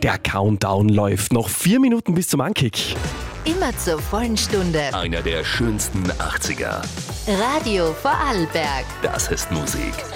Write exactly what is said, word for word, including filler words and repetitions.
Der Countdown läuft. Noch vier Minuten bis zum Ankick. Immer zur vollen Stunde. Einer der schönsten achtziger. Radio Vorarlberg. Das ist Musik.